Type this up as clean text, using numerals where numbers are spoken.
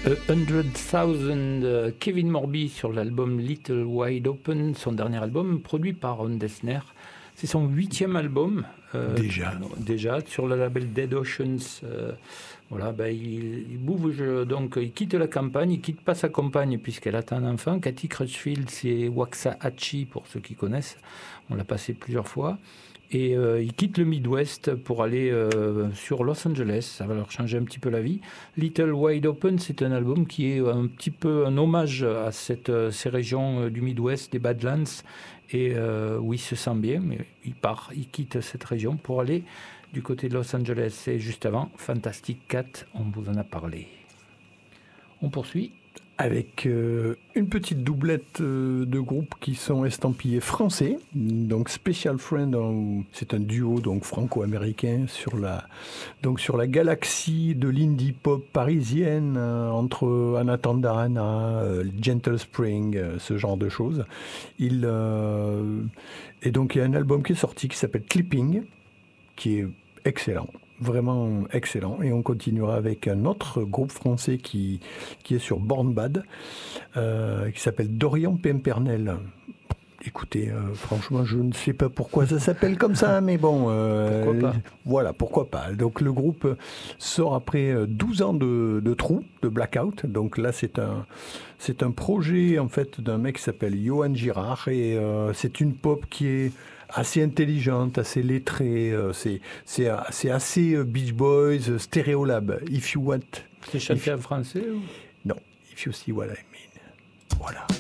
100,000 Kevin Morby sur l'album Little Wide Open, son dernier album produit par Ron Dessner. C'est son 8e album. Déjà sur le label Dead Oceans. Il bouge, donc il quitte la campagne, il quitte pas sa compagne puisqu'elle attend un enfant. Cathy Crutchfield, c'est Waxahachie pour ceux qui connaissent. On l'a passé plusieurs fois. Et ils quittent le Midwest pour aller sur Los Angeles. Ça va leur changer un petit peu la vie. Little Wide Open, c'est un album qui est un petit peu un hommage à ces régions du Midwest, des Badlands, et où il se sent bien, mais il quitte cette région pour aller du côté de Los Angeles. Et juste avant, Fantastic Cat, on vous en a parlé. On poursuit avec une petite doublette de groupes qui sont estampillés français. Donc Special Friend, c'est un duo donc franco-américain sur la galaxie de l'indie pop parisienne, entre Anatandarana, Gentle Spring, ce genre de choses. Et donc il y a un album qui est sorti qui s'appelle Clipping, qui est excellent. Vraiment excellent. Et on continuera avec un autre groupe français qui est sur Born Bad, qui s'appelle Dorian Pimpernel. Écoutez, franchement, je ne sais pas pourquoi ça s'appelle comme ça, mais bon, pourquoi pas. Voilà, pourquoi pas. Donc le groupe sort après 12 ans de trou, de blackout. Donc là, c'est un projet en fait d'un mec qui s'appelle Johan Girard, et c'est une pop qui est assez intelligente, assez lettrée, c'est assez Beach Boys, Stereolab, If You Want. C'est chanté en français ou... Non, If You See What I Mean. Voilà.